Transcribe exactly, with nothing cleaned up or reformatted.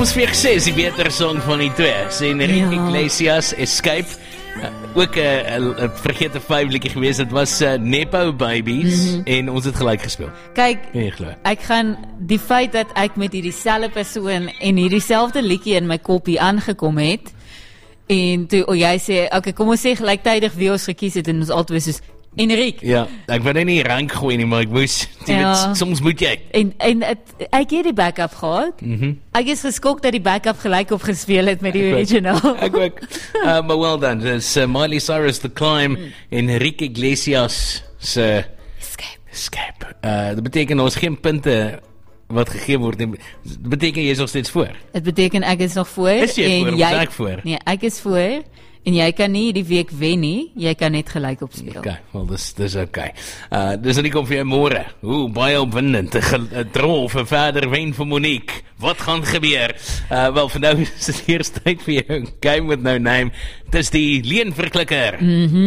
ons vir jou gesê, is die beter song van die twee. Sê Enrique Ja. Iglesias, Escape. Uh, ook 'n uh, uh, uh, vergete vyf liedjie geweest, dit was uh, Nepo Babies, mm-hmm. en ons het gelyk gespeel. Kyk, Nee, glo. ek gaan die feit dat ek met hierdie selfde persoon en hierdie selfde liedjie in my kop hier aangekom het, en toe oh, jy sê, okay, kom ons sê gelyktydig wie ons gekies het, en ons albei soos Enrique. Ja, ek wou net nie rank gooi nie, maar ek moes, jy Ja. weet, soms moet jy. En, en het, ek het die backup gehad. Mhm. Ek is geskok dat die backup gelyk op gespeel het met die Ek ook. original. Ek ook. Uh, maar well done. Dis uh, Miley Cyrus, The Climb, Mm. en Enrique Iglesias se Escape. Escape. Uh, dit beteken ons geen punte wat gegee word nie. Dit beteken jy is nog steeds voor. Dit beteken ek is nog voor. Is jy en voor, of jy, is ek voor? Nee, ek is voor. En jy kan nie die week wen nie. Jy kan net gelyk opspeel. Okay, wel dis dis okay. Uh dis nie kom vir jou môre. Ooh, baie opwindend. 'n Drol vir verder wen vir Monique. Wat gaan gebeur? Uh wel vir nou is dit eers tyd vir jou game with no name. Dis die leenverklikker. Mhm.